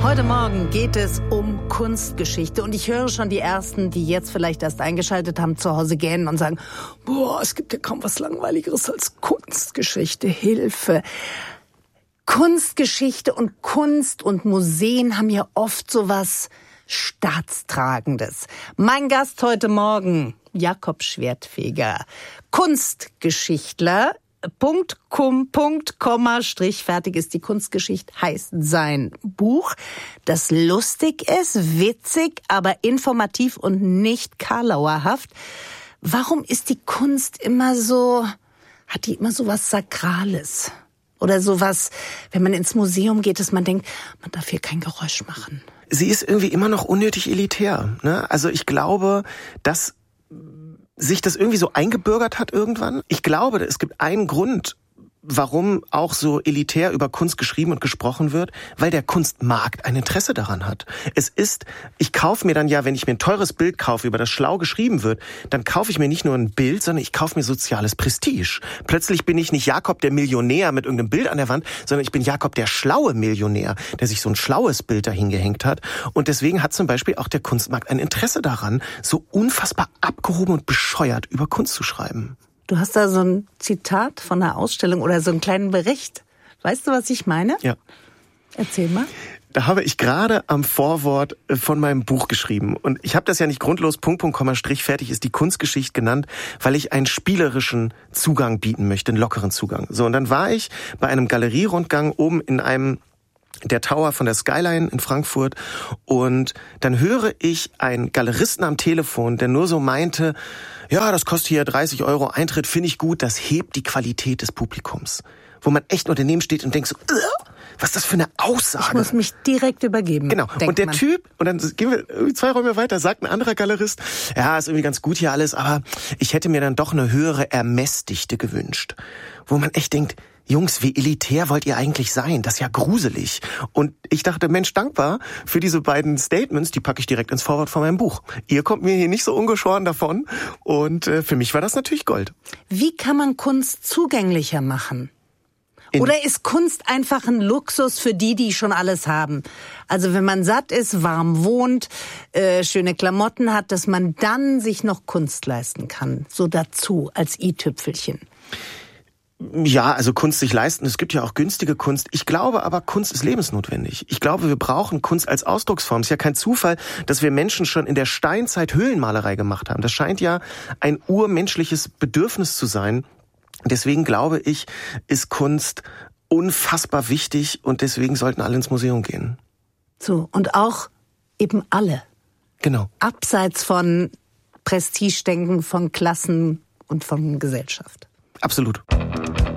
Heute Morgen geht es um Kunstgeschichte und ich höre schon die Ersten, die jetzt vielleicht erst eingeschaltet haben, zu Hause gähnen und sagen, boah, es gibt ja kaum was Langweiligeres als Kunstgeschichte, Hilfe. Kunstgeschichte und Kunst und Museen haben ja oft sowas Staatstragendes. Mein Gast heute Morgen, Jakob Schwertfeger, Kunstgeschichtler. Punkt, Komma, Strich, fertig ist die Kunstgeschichte, heißt sein Buch, das lustig ist, witzig, aber informativ und nicht karlauerhaft. Warum ist die Kunst immer so, hat die immer so was Sakrales? Oder sowas, wenn man ins Museum geht, dass man denkt, man darf hier kein Geräusch machen. Sie ist irgendwie immer noch unnötig elitär, ne? Also ich glaube, dass sich das irgendwie so eingebürgert hat irgendwann. Ich glaube, es gibt einen Grund, warum auch so elitär über Kunst geschrieben und gesprochen wird, weil der Kunstmarkt ein Interesse daran hat. Ich kaufe mir dann ja, wenn ich mir ein teures Bild kaufe, über das schlau geschrieben wird, dann kaufe ich mir nicht nur ein Bild, sondern ich kaufe mir soziales Prestige. Plötzlich bin ich nicht Jakob der Millionär mit irgendeinem Bild an der Wand, sondern ich bin Jakob der schlaue Millionär, der sich so ein schlaues Bild dahin gehängt hat. Und deswegen hat zum Beispiel auch der Kunstmarkt ein Interesse daran, so unfassbar abgehoben und bescheuert über Kunst zu schreiben. Du hast da so ein Zitat von einer Ausstellung oder so einen kleinen Bericht. Weißt du, was ich meine? Ja. Erzähl mal. Da habe ich gerade am Vorwort von meinem Buch geschrieben. Und ich habe das ja nicht grundlos Komma, Strich, fertig ist die Kunstgeschichte genannt, weil ich einen spielerischen Zugang bieten möchte, einen lockeren Zugang. So, und dann war ich bei einem Galerierundgang oben in einem der Tower von der Skyline in Frankfurt und dann höre ich einen Galeristen am Telefon, der nur so meinte, ja, das kostet hier 30 € Eintritt, finde ich gut, das hebt die Qualität des Publikums. Wo man echt nur daneben steht und denkt so, was ist das für eine Aussage? Ich muss mich direkt übergeben. Genau. Und der Typ, und dann gehen wir 2 Räume weiter, sagt ein anderer Galerist, ja, ist irgendwie ganz gut hier alles, aber ich hätte mir dann doch eine höhere Ermessdichte gewünscht. Wo man echt denkt, Jungs, wie elitär wollt ihr eigentlich sein? Das ist ja gruselig. Und ich dachte, Mensch, dankbar für diese beiden Statements, die packe ich direkt ins Vorwort von meinem Buch. Ihr kommt mir hier nicht so ungeschoren davon. Und für mich war das natürlich Gold. Wie kann man Kunst zugänglicher machen? Oder ist Kunst einfach ein Luxus für die schon alles haben? Also wenn man satt ist, warm wohnt, schöne Klamotten hat, dass man dann sich noch Kunst leisten kann. So dazu, als i-Tüpfelchen. Ja, also Kunst sich leisten. Es gibt ja auch günstige Kunst. Ich glaube aber, Kunst ist lebensnotwendig. Ich glaube, wir brauchen Kunst als Ausdrucksform. Es ist ja kein Zufall, dass wir Menschen schon in der Steinzeit Höhlenmalerei gemacht haben. Das scheint ja ein urmenschliches Bedürfnis zu sein. Deswegen glaube ich, ist Kunst unfassbar wichtig und deswegen sollten alle ins Museum gehen. So, und auch eben alle. Genau. Abseits von Prestigedenken, von Klassen und von Gesellschaft. Absolut.